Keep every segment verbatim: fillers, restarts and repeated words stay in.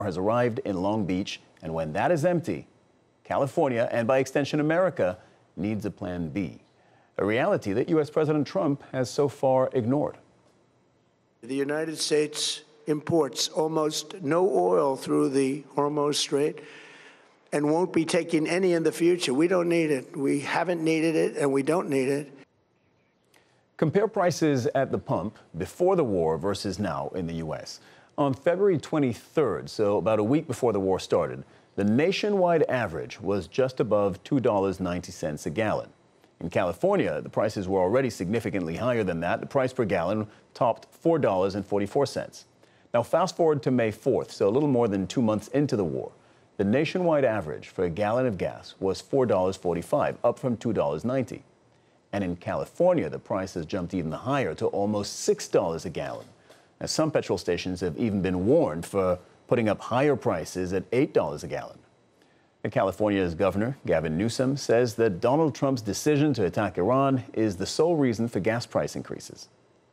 has arrived in Long Beach, and when that is empty, California, and by extension America, needs a plan B, a reality that U S President Trump has so far ignored. The United States imports almost no oil through the Hormuz Strait and won't be taking any in the future. We don't need it. We haven't needed it, and we don't need it. Compare prices at the pump before the war versus now in the U S. On February twenty-third, so about a week before the war started, the nationwide average was just above two dollars and ninety cents a gallon. In California, the prices were already significantly higher than that. The price per gallon topped four dollars and forty-four cents. Now, fast forward to May fourth, so a little more than two months into the war. The nationwide average for a gallon of gas was four dollars and forty-five cents, up from two dollars and ninety cents. And in California, the price has jumped even higher to almost six dollars a gallon. Now, some petrol stations have even been warned for putting up higher prices at eight dollars a gallon. And California's Governor Gavin Newsom says that Donald Trump's decision to attack Iran is the sole reason for gas price increases.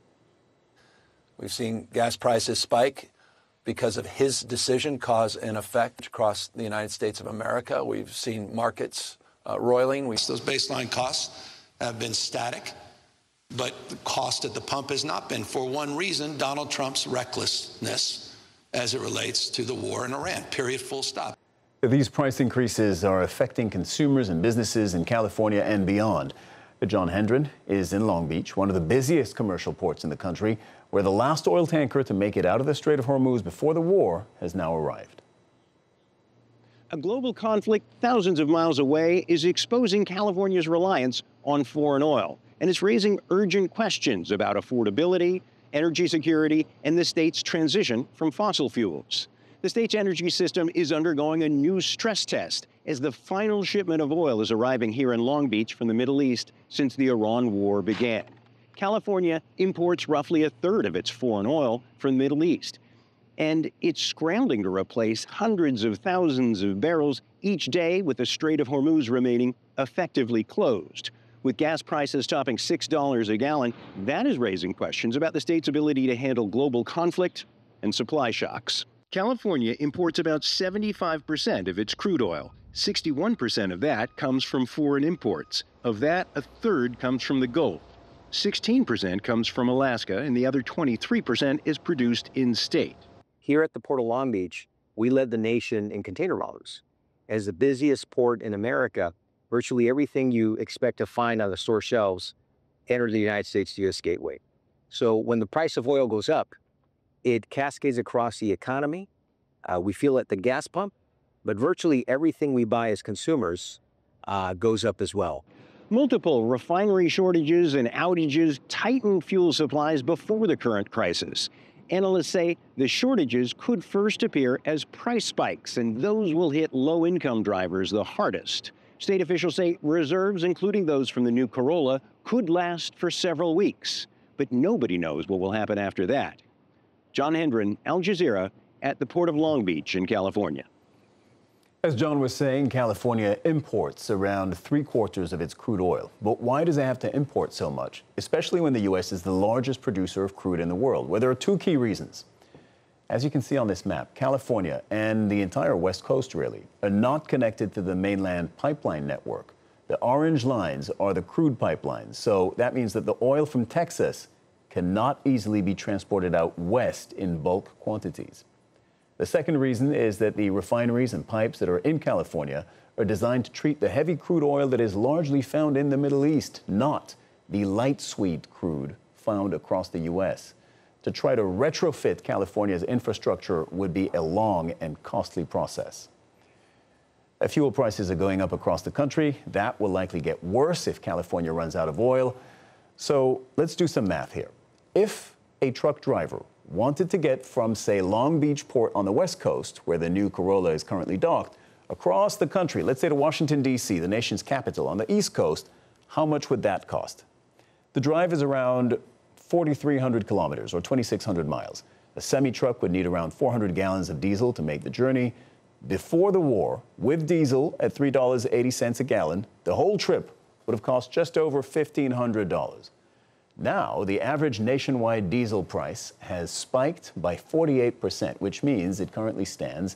We've seen gas prices spike because of his decision, cause and effect across the United States of America. We've seen markets uh, roiling. We Those baseline costs have been static, but the cost at the pump has not been, for one reason: Donald Trump's recklessness as it relates to the war in Iran, period, full stop. These price increases are affecting consumers and businesses in California and beyond. John Hendren is in Long Beach, one of the busiest commercial ports in the country, where the last oil tanker to make it out of the Strait of Hormuz before the war has now arrived. A global conflict thousands of miles away is exposing California's reliance on foreign oil, and it's raising urgent questions about affordability, energy security, and the state's transition from fossil fuels. The state's energy system is undergoing a new stress test as the final shipment of oil is arriving here in Long Beach from the Middle East since the Iran war began. California imports roughly a third of its foreign oil from the Middle East, and it's scrambling to replace hundreds of thousands of barrels each day with the Strait of Hormuz remaining effectively closed. With gas prices topping six dollars a gallon, that is raising questions about the state's ability to handle global conflict and supply shocks. California imports about seventy-five percent of its crude oil. sixty-one percent of that comes from foreign imports. Of that, a third comes from the Gulf. sixteen percent comes from Alaska, and the other twenty-three percent is produced in-state. Here at the Port of Long Beach, we led the nation in container volumes. As the busiest port in America, virtually everything you expect to find on the store shelves entered the United States U S gateway. So when the price of oil goes up, it cascades across the economy. Uh, we feel it at the gas pump, but virtually everything we buy as consumers uh, goes up as well. Multiple refinery shortages and outages tightened fuel supplies before the current crisis. Analysts say the shortages could first appear as price spikes, and those will hit low-income drivers the hardest. State officials say reserves, including those from the new Corolla, could last for several weeks, but nobody knows what will happen after that. John Hendren, Al Jazeera, at the Port of Long Beach in California. As John was saying, California imports around three quarters of its crude oil. But why does it have to import so much, especially when the U S is the largest producer of crude in the world? Well, there are two key reasons. As you can see on this map, California and the entire West Coast, really, are not connected to the mainland pipeline network. The orange lines are the crude pipelines. So that means that the oil from Texas cannot easily be transported out west in bulk quantities. The second reason is that the refineries and pipes that are in California are designed to treat the heavy crude oil that is largely found in the Middle East, not the light sweet crude found across the U S. To try to retrofit California's infrastructure would be a long and costly process. Fuel prices are going up across the country. That will likely get worse if California runs out of oil. So let's do some math here. If a truck driver wanted to get from, say, Long Beach Port on the West Coast, where the new Corolla is currently docked, across the country, let's say to Washington, D C, the nation's capital, on the East Coast, how much would that cost? The drive is around forty-three hundred kilometers, or twenty-six hundred miles. A semi-truck would need around four hundred gallons of diesel to make the journey. Before the war, with diesel at three dollars and eighty cents a gallon, the whole trip would have cost just over fifteen hundred dollars. Now, the average nationwide diesel price has spiked by forty-eight percent, which means it currently stands